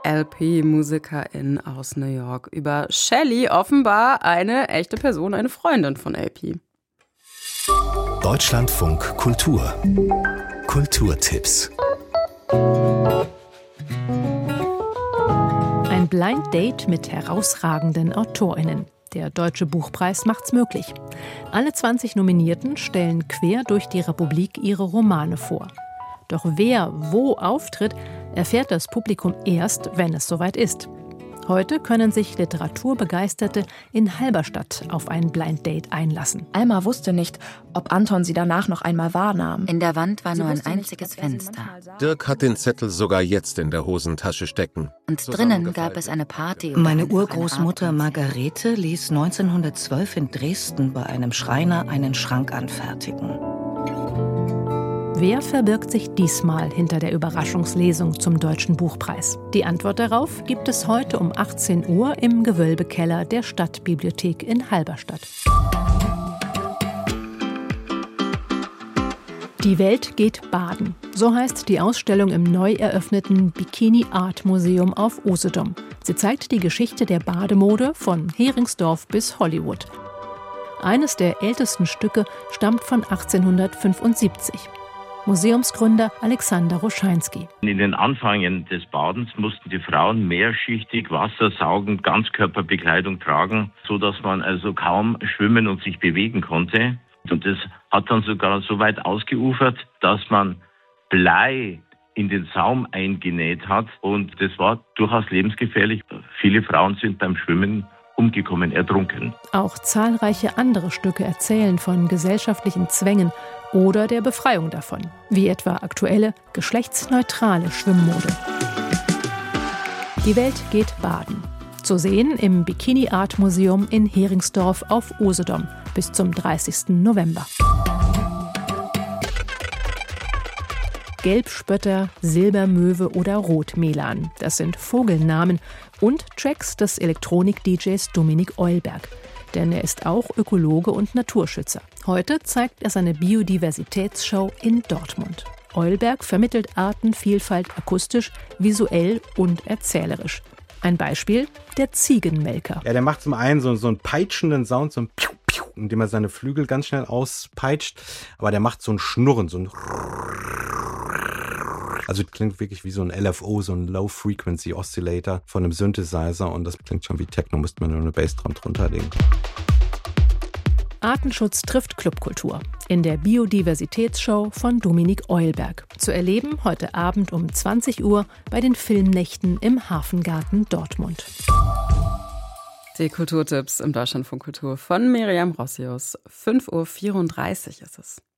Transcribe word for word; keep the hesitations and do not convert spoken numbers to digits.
L P-Musikerin aus New York, über Shelley, offenbar eine echte Person, eine Freundin von L P. Deutschlandfunk Kultur. Kulturtipps. Ein Blind Date mit herausragenden AutorInnen. Der Deutsche Buchpreis macht's möglich. Alle zwanzig Nominierten stellen quer durch die Republik ihre Romane vor. Doch wer wo auftritt, erfährt das Publikum erst, wenn es soweit ist. Heute können sich Literaturbegeisterte in Halberstadt auf ein Blind Date einlassen. Alma wusste nicht, ob Anton sie danach noch einmal wahrnahm. In der Wand war nur ein einziges Fenster. Dirk hat den Zettel sogar jetzt in der Hosentasche stecken. Und drinnen gab es eine Party. Meine Urgroßmutter Margarete ließ neunzehnhundertzwölf in Dresden bei einem Schreiner einen Schrank anfertigen. Wer verbirgt sich diesmal hinter der Überraschungslesung zum Deutschen Buchpreis? Die Antwort darauf gibt es heute um achtzehn Uhr im Gewölbekeller der Stadtbibliothek in Halberstadt. Die Welt geht baden. So heißt die Ausstellung im neu eröffneten Bikini Art Museum auf Usedom. Sie zeigt die Geschichte der Bademode von Heringsdorf bis Hollywood. Eines der ältesten Stücke stammt von achtzehnhundertfünfundsiebzig. Museumsgründer Alexander Roscheinski. In den Anfängen des Badens mussten die Frauen mehrschichtig wassersaugend Ganzkörperbekleidung tragen, sodass man also kaum schwimmen und sich bewegen konnte. Und das hat dann sogar so weit ausgeufert, dass man Blei in den Saum eingenäht hat. Und das war durchaus lebensgefährlich. Viele Frauen sind beim Schwimmen umgekommen, ertrunken. Auch zahlreiche andere Stücke erzählen von gesellschaftlichen Zwängen oder der Befreiung davon, wie etwa aktuelle, geschlechtsneutrale Schwimmmode. Die Welt geht baden. Zu sehen im Bikini Art Museum in Heringsdorf auf Usedom bis zum dreißigsten November. Gelbspötter, Silbermöwe oder Rotmelan. Das sind Vogelnamen und Tracks des Elektronik-D Js Dominik Eulberg. Denn er ist auch Ökologe und Naturschützer. Heute zeigt er seine Biodiversitätsshow in Dortmund. Eulberg vermittelt Artenvielfalt akustisch, visuell und erzählerisch. Ein Beispiel: der Ziegenmelker. Ja, der macht zum einen so, so einen peitschenden Sound, so ein Piu, Piu, indem er seine Flügel ganz schnell auspeitscht. Aber der macht so ein Schnurren, so ein Also klingt wirklich wie so ein L F O, so ein Low-Frequency Oscillator von einem Synthesizer. Und das klingt schon wie Techno, müsste man nur eine Bassdrum drunter legen. Artenschutz trifft Clubkultur in der Biodiversitätsshow von Dominik Eulberg. Zu erleben heute Abend um zwanzig Uhr bei den Filmnächten im Hafengarten Dortmund. Die Kulturtipps im Deutschlandfunk Kultur von Miriam Rossius. fünf Uhr vierunddreißig ist es.